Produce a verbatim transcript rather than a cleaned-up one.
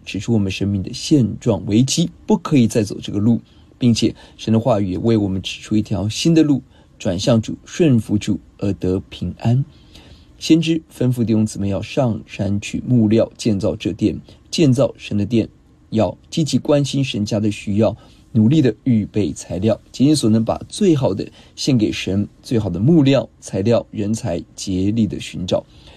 指出我们生命的现状危机，不可以再走这个路，并且神的话语也为我们指出一条新的路，转向主，顺服主而得平安。先知吩咐弟兄姊妹要上山取木料建造这殿，建造神的殿，要积极关心神家的需要，努力的预备材料，竭尽所能把最好的献给神，最好的木料、材料、人才竭力的寻找。